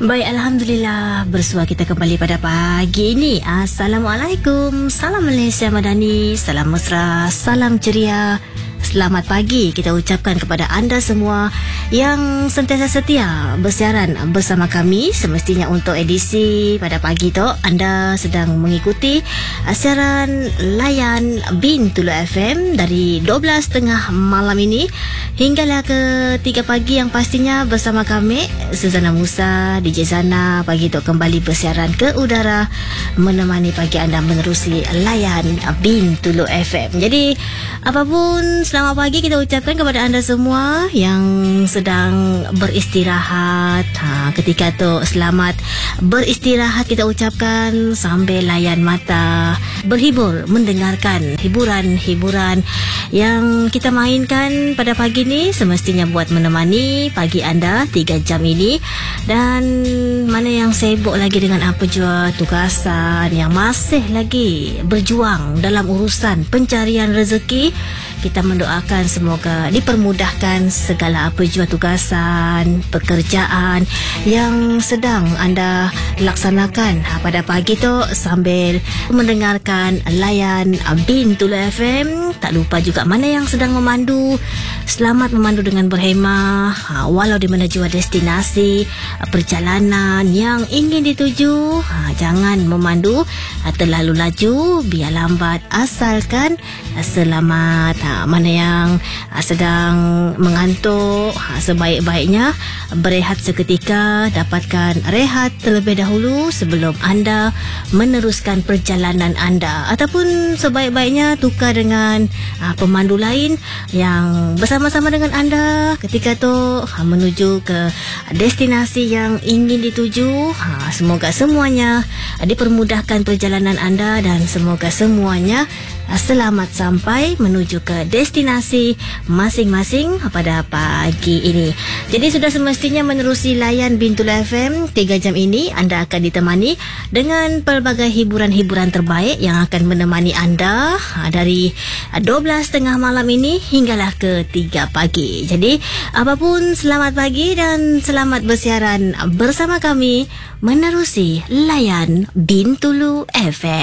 Baik, Alhamdulillah, bersua kita kembali pada pagi ini. Assalamualaikum, salam Malaysia Madani, salam mesra, salam ceria. Selamat pagi kita ucapkan kepada anda semua yang sentiasa setia bersiaran bersama kami. Semestinya untuk edisi pada pagi tu anda sedang mengikuti siaran layan Bintulu FM dari 12.30 malam ini hinggalah ke 3 pagi yang pastinya bersama kami Suzana Musa, DJ Zana pagi tu kembali bersiaran ke udara menemani pagi anda menerusi layan Bintulu FM. Jadi apapun, selamat pagi kita ucapkan kepada anda semua yang sedang beristirahat. Ketika tu selamat beristirahat kita ucapkan sambil layan mata, berhibur, mendengarkan hiburan-hiburan yang kita mainkan pada pagi ni, semestinya buat menemani pagi anda 3 jam ini. Dan mana yang sibuk lagi dengan apa jua tugasan, yang masih lagi berjuang dalam urusan pencarian rezeki, kita mendoakan semoga dipermudahkan segala apa jua tugasan, pekerjaan yang sedang anda laksanakan pada pagi tu sambil mendengarkan layan Bintulu FM. Tak lupa juga mana yang sedang memandu, selamat memandu dengan berhemah, walau di mana jua destinasi perjalanan yang ingin dituju. Jangan memandu terlalu laju, biar lambat, asalkan selamat. Mana yang sedang mengantuk, sebaik-baiknya berehat seketika, dapatkan rehat terlebih dahulu sebelum anda meneruskan perjalanan anda, ataupun sebaik-baiknya tukar dengan pemandu lain yang bersama-sama dengan anda ketika tu menuju ke destinasi yang ingin dituju. Semoga semuanya dipermudahkan perjalanan anda dan semoga semuanya selamat sampai menuju ke destinasi masing-masing pada pagi ini. Jadi sudah semestinya menerusi layan Bintulu FM 3 jam ini anda akan ditemani dengan pelbagai hiburan-hiburan terbaik yang akan menemani anda dari 12.30 malam ini hinggalah ke 3 pagi. Jadi apapun, selamat pagi dan selamat bersiaran bersama kami menerusi layan Bintulu FM.